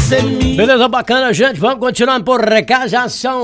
Beleza, bacana, gente. Vamos continuando por recado. Já são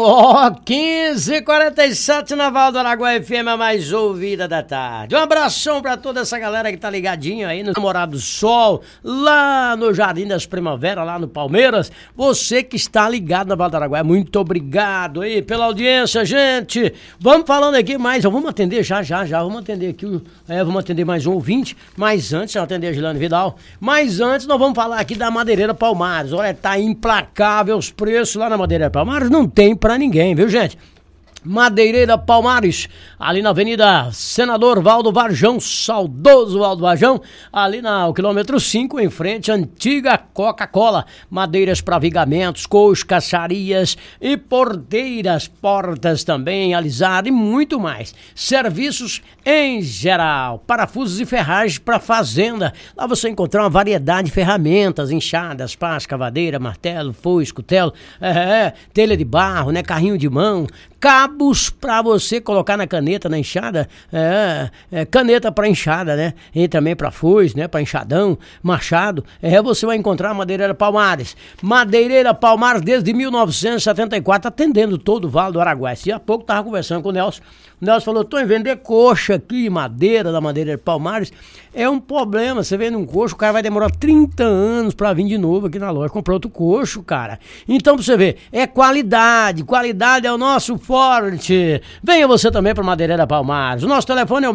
15h47 na Val do Araguaia FM, a mais ouvida da tarde. Um abração pra toda essa galera que tá ligadinho aí no Morado do Sol, lá no Jardim das Primaveras, lá no Palmeiras. Você que está ligado na Val do Araguaia, muito obrigado aí pela audiência, gente. Vamos falando aqui mais, vamos atender já. Vamos atender aqui, vamos atender mais um ouvinte. Mas antes, atender a Gilane Vidal. Mas antes, nós vamos falar aqui da Madeireira Palmares. Olha, tá implacável os preços lá na Madeireira Palmares, não tem pra ninguém, viu, gente? Madeireira Palmares, ali na Avenida Senador Valdo Varjão, saudoso Valdo Varjão, ali no quilômetro 5, em frente à antiga Coca-Cola. Madeiras para vigamentos, coxas, caçarias e porteiras, portas também, alisado e muito mais. Serviços em geral, parafusos e ferragens para fazenda. Lá você encontra uma variedade de ferramentas, enxadas, pá, escavadeira, martelo, foice, cutelo, telha de barro, né, carrinho de mão, cabos para você colocar na caneta, na enxada, caneta para enxada, né? E também para foice, né? Para enxadão, machado. Você vai encontrar a Madeireira Palmares. Madeireira Palmares desde 1974, atendendo todo o Vale do Araguaia. E há pouco tava conversando com o Nelson. O Nelson falou, tô em vender coxa aqui, madeira da Madeireira Palmares. É um problema, você vende um coxo, o cara vai demorar 30 anos para vir de novo aqui na loja comprar outro coxo, cara. Então, pra você ver, é qualidade é o nosso forte. Venha você também para Madeireira Palmares. O nosso telefone é o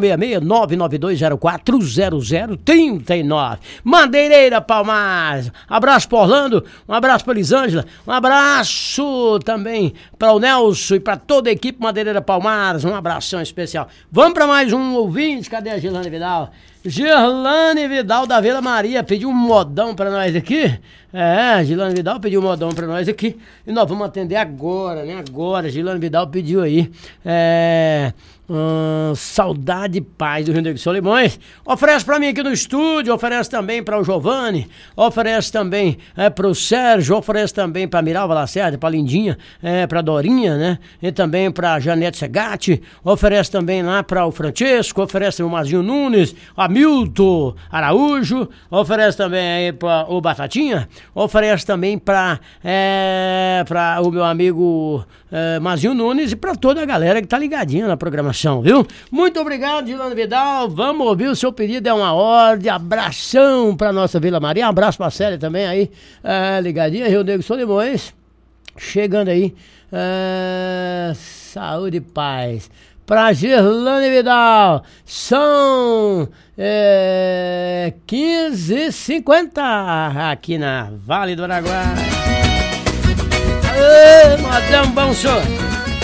66-992040039. Madeireira Palmares. Abraço para Orlando, um abraço para Elisângela, um abraço também para o Nelson e para toda a equipe Madeireira Palmares. Um abração especial. Vamos para mais um ouvinte. Cadê a Gilane Vidal? Gilane Vidal da Vila Maria pediu um modão pra nós aqui. Gilane Vidal pediu um modão pra nós aqui. E nós vamos atender agora, né? Agora, Gilane Vidal pediu aí. Saudade e Paz do Rio Negro de Solimões. Oferece pra mim aqui no estúdio, oferece também pra o Giovanni, oferece também pro Sérgio, oferece também pra Miralva Lacerda, pra Lindinha, pra Dorinha, né? E também pra Janete Segatti, oferece também lá pra o Francesco, oferece o Mazinho Nunes, Hamilton Araújo, oferece também aí pra o Batatinha, oferece também pra o meu amigo Mazinho Nunes e pra toda a galera que tá ligadinha na programação, viu? Muito obrigado, Gilane Vidal. Vamos ouvir o seu pedido, é uma ordem. Abração pra nossa Vila Maria. Um abraço pra Célia também aí, ligadinha, Rio Negro Solimões. Chegando aí, saúde e paz. Pra Gilane Vidal, são 15h50 aqui na Vale do Araguaia. Aê, modão bom senhor.